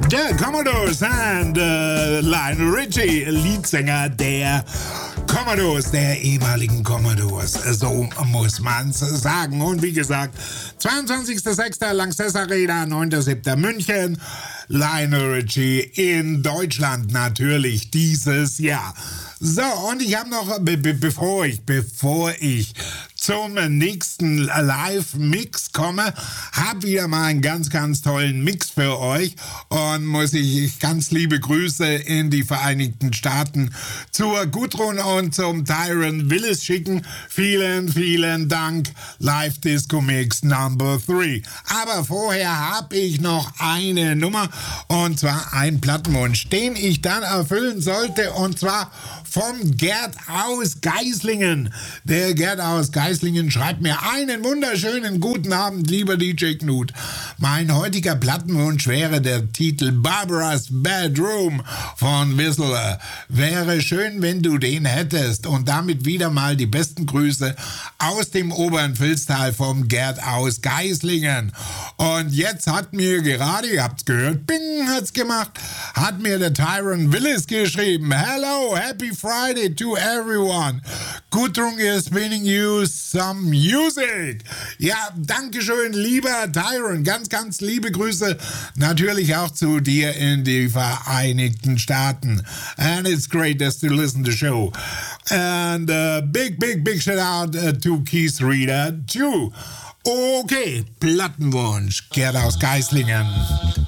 Der Commodores and Lionel Richie, Leadsänger der Commodores, der ehemaligen Commodores, so muss man's sagen. Und wie gesagt, 22.06. Lanxess Arena, 9.07. München, Lionel Richie in Deutschland natürlich dieses Jahr. So, und ich habe noch, bevor ich zum nächsten Live-Mix komme, habe wieder mal einen ganz, ganz tollen Mix für euch und muss ich ganz liebe Grüße in die Vereinigten Staaten zur Gudrun und zum Tyron Willis schicken. Vielen, vielen Dank. Live Disco Mix Number 3. Aber vorher habe ich noch eine Nummer und zwar einen Plattenwunsch, den ich dann erfüllen sollte, und zwar vom Gerd aus Geislingen. Der Gerd aus Geislingen schreibt mir: einen wunderschönen guten Abend, lieber DJ Knut. Mein heutiger Plattenwunsch wäre der Titel Barbara's Bedroom von Whistler. Wäre schön, wenn du den hättest. Und damit wieder mal die besten Grüße aus dem oberen Vilstal vom Gerd aus Geislingen. Und jetzt hat mir gerade, ihr habt's gehört, Bing hat's gemacht, hat mir der Tyron Willis geschrieben: Hello, happy Friday to everyone. Gudrun is spinning you some music. Ja, dankeschön, lieber Tyron. Ganz, ganz liebe Grüße natürlich auch zu dir in die Vereinigten Staaten. And it's great just to listen to the show. And big shout out to Keith Reader too. Okay, Plattenwunsch, Gerd aus Geislingen.